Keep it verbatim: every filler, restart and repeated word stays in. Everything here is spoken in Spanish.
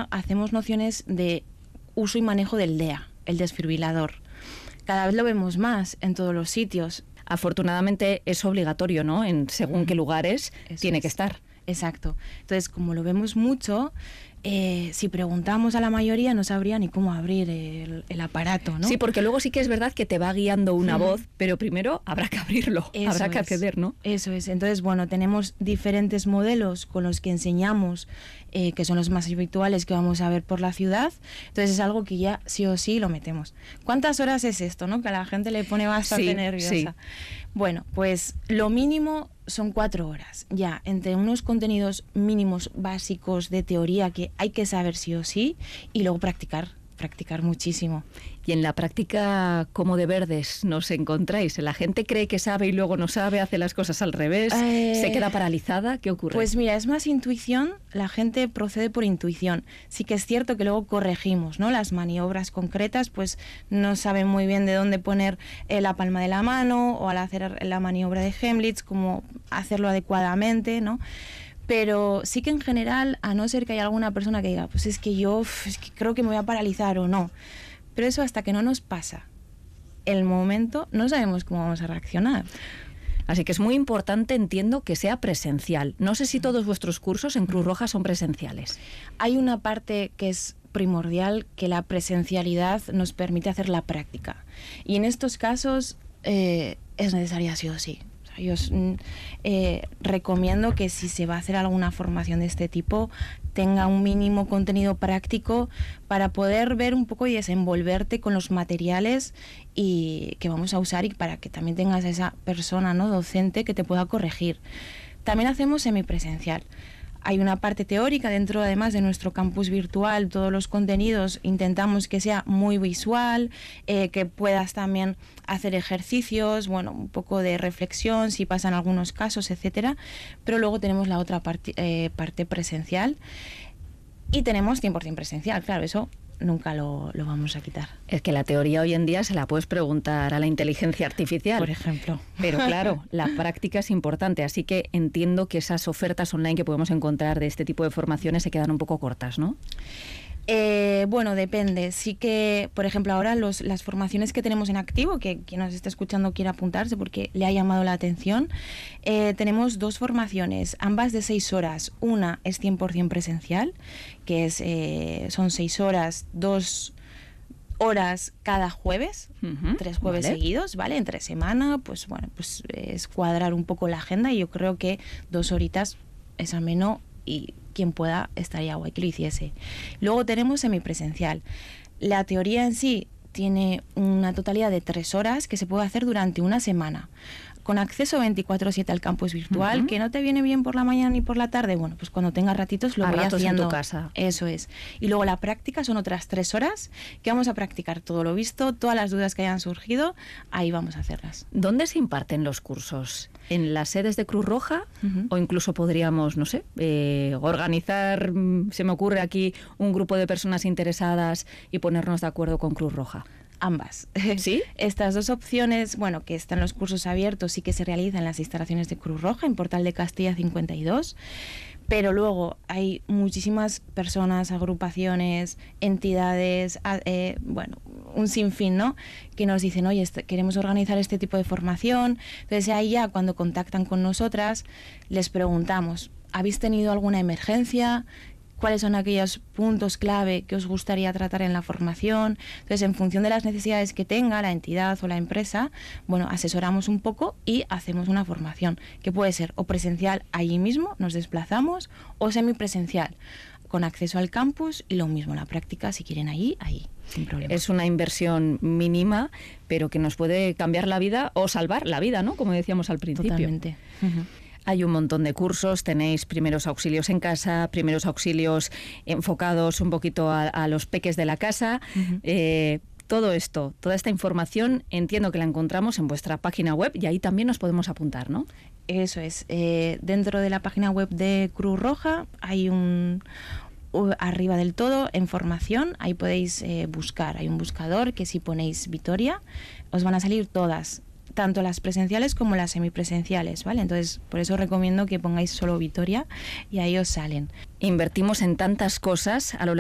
hacemos nociones de uso y manejo del D E A, el desfibrilador. Cada vez lo vemos más en todos los sitios. Afortunadamente es obligatorio, ¿no? En según qué lugares Eso tiene es. que estar. Exacto. Entonces, como lo vemos mucho, eh, si preguntamos a la mayoría no sabría ni cómo abrir el, el aparato, ¿no? Sí, porque luego sí que es verdad que te va guiando una Ujú. voz, pero primero habrá que abrirlo, Eso habrá que es. acceder, ¿no? Eso es. Entonces, bueno, tenemos diferentes modelos con los que enseñamos, eh, que son los más habituales que vamos a ver por la ciudad. Entonces, es algo que ya sí o sí lo metemos. ¿Cuántas horas es esto, no? Que a la gente le pone bastante Sí, nerviosa. sí. Bueno, pues lo mínimo son cuatro horas, ya, entre unos contenidos mínimos básicos de teoría que hay que saber sí o sí, y luego practicar, practicar muchísimo. Y en la práctica, ¿cómo de verdes nos encontráis? ¿La gente cree que sabe y luego no sabe, hace las cosas al revés, Eh, se queda paralizada? ¿Qué ocurre? Pues mira, es más intuición, la gente procede por intuición. Sí que es cierto que luego corregimos, ¿no? Las maniobras concretas, pues no saben muy bien de dónde poner eh, la palma de la mano, o al hacer la maniobra de Hemlitz, cómo hacerlo adecuadamente, ¿no? Pero sí que en general, a no ser que haya alguna persona que diga, pues es que yo uf, es que creo que me voy a paralizar o no. Pero eso hasta que no nos pasa el momento, no sabemos cómo vamos a reaccionar. Así que es muy importante, entiendo, que sea presencial. No sé si todos vuestros cursos en Cruz Roja son presenciales. Hay una parte que es primordial, que la presencialidad nos permite hacer la práctica. Y en estos casos eh, es necesaria sí o sí. O sea, yo eh, recomiendo que si se va a hacer alguna formación de este tipo, tenga un mínimo contenido práctico para poder ver un poco y desenvolverte con los materiales y que vamos a usar, y para que también tengas a esa persona, ¿no?, docente, que te pueda corregir. También hacemos semipresencial. Hay una parte teórica dentro, además, de nuestro campus virtual. Todos los contenidos intentamos que sea muy visual, eh, que puedas también hacer ejercicios, bueno, un poco de reflexión si pasan algunos casos, etcétera. Pero luego tenemos la otra parte, eh, parte presencial, y tenemos cien por ciento presencial, claro, eso nunca lo, lo vamos a quitar. Es que la teoría hoy en día se la puedes preguntar a la inteligencia artificial. Por ejemplo. Pero claro, la práctica es importante, así que entiendo que esas ofertas online que podemos encontrar de este tipo de formaciones se quedan un poco cortas, ¿no? Eh, bueno, depende. Sí que, por ejemplo, ahora los, las formaciones que tenemos en activo, que quien nos está escuchando quiere apuntarse porque le ha llamado la atención, eh, tenemos dos formaciones, ambas de seis horas. Una es cien por ciento presencial, que es eh, son seis horas, dos horas cada jueves, Uh-huh, tres jueves vale. seguidos, ¿vale? Entre semana, pues bueno, pues es cuadrar un poco la agenda, y yo creo que dos horitas es ameno, y quien pueda estaría guay que lo hiciese. Luego tenemos semipresencial. La teoría en sí tiene una totalidad de tres horas que se puede hacer durante una semana, con acceso veinticuatro siete al campus virtual. Uh-huh. Que no te viene bien por la mañana ni por la tarde, bueno, pues cuando tengas ratitos lo A voy ratos en haciendo. tu casa. Eso es. Y luego la práctica son otras tres horas que vamos a practicar todo lo visto, todas las dudas que hayan surgido, ahí vamos a hacerlas. ¿Dónde se imparten los cursos? ¿En las sedes de Cruz Roja? Uh-huh. O incluso podríamos, no sé, eh, organizar, mm, se me ocurre aquí, un grupo de personas interesadas y ponernos de acuerdo con Cruz Roja. Ambas. ¿Sí? Estas dos opciones, bueno, que están los cursos abiertos, sí que se realizan en las instalaciones de Cruz Roja, en Portal de Castilla cincuenta y dos, pero luego hay muchísimas personas, agrupaciones, entidades, a, eh, bueno, un sinfín, ¿no?, que nos dicen, oye, este, queremos organizar este tipo de formación. Entonces ahí ya, cuando contactan con nosotras, les preguntamos, ¿habéis tenido alguna emergencia? ¿Cuáles son aquellos puntos clave que os gustaría tratar en la formación? Entonces, en función de las necesidades que tenga la entidad o la empresa, bueno, asesoramos un poco y hacemos una formación, que puede ser o presencial allí mismo, nos desplazamos, o semipresencial, con acceso al campus, y lo mismo, la práctica, si quieren allí, allí, sin problema. Es una inversión mínima, pero que nos puede cambiar la vida o salvar la vida, ¿no?, como decíamos al principio. Totalmente. Uh-huh. Hay un montón de cursos, tenéis primeros auxilios en casa, primeros auxilios enfocados un poquito a, a los peques de la casa. Uh-huh. Eh, todo esto, toda esta información, entiendo que la encontramos en vuestra página web, y ahí también nos podemos apuntar, ¿no? Eso es. Eh, dentro de la página web de Cruz Roja hay un... arriba del todo, en formación, ahí podéis eh, buscar, hay un buscador que si ponéis Vitoria, os van a salir todas, tanto las presenciales como las semipresenciales, ¿vale? Entonces, por eso recomiendo que pongáis solo Vitoria y ahí os salen. Invertimos en tantas cosas a lo